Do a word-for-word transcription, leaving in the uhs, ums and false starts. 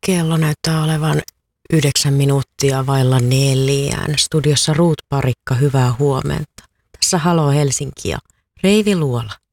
Kello näyttää olevan yhdeksän minuuttia vailla neljään. Studiossa Ruut Parikka, hyvää huomenta. Tässä Halo Helsinki ja Reivi Luola.